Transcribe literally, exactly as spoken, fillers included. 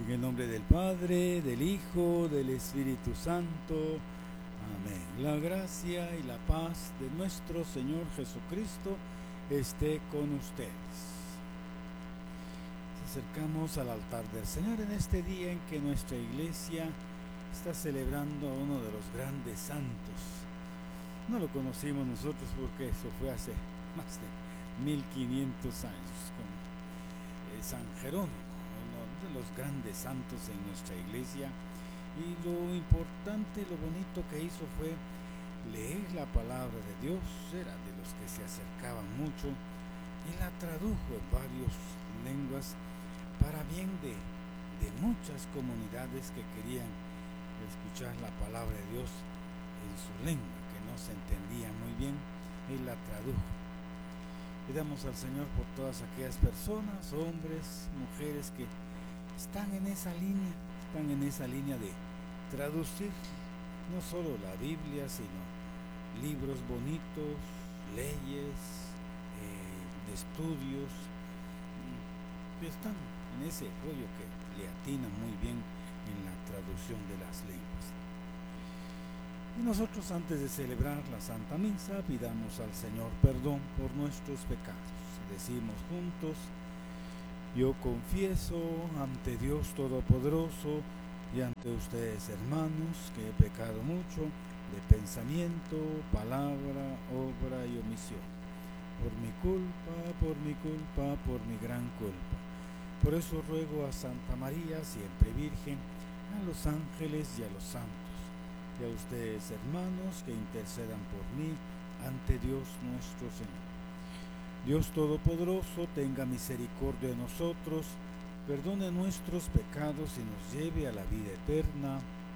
En el nombre del Padre, del Hijo, del Espíritu Santo. Amén. La gracia y la paz de nuestro Señor Jesucristo esté con ustedes. Nos acercamos al altar del Señor en este día en que nuestra iglesia está celebrando a uno de los grandes santos. No lo conocimos nosotros porque eso fue hace más de mil quinientos años, con eh, San Jerónimo, uno de los grandes santos en nuestra iglesia. Y lo importante, lo bonito que hizo fue leer la palabra de Dios. Era de los que se acercaban mucho y la tradujo en varias lenguas para bien de, de muchas comunidades que querían escuchar la palabra de Dios en su lengua, que no se entendía muy bien. Él la tradujo. Le damos al Señor por todas aquellas personas, hombres, mujeres que están en esa línea, están en esa línea de traducir no solo la Biblia, sino libros bonitos, leyes, eh, de estudios, que están en ese rollo que le atinan muy bien en la traducción de las lenguas. Y nosotros, antes de celebrar la Santa Misa, pidamos al Señor perdón por nuestros pecados. Decimos juntos: yo confieso ante Dios Todopoderoso y ante ustedes, hermanos, que he pecado mucho de pensamiento, palabra, obra y omisión. Por mi culpa, por mi culpa, por mi gran culpa. Por eso ruego a Santa María, siempre Virgen, a los ángeles y a los santos, y a ustedes, hermanos, que intercedan por mí ante Dios nuestro Señor. Dios Todopoderoso, tenga misericordia de nosotros, perdone nuestros pecados y nos lleve a la vida eterna.